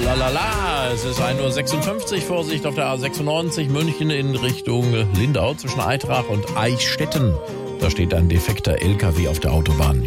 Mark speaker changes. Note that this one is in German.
Speaker 1: lalala. Es ist 1:56 Uhr. Vorsicht auf der A96 München in Richtung Lindau zwischen Eitrach und Eichstätten. Da steht ein defekter LKW auf der Autobahn.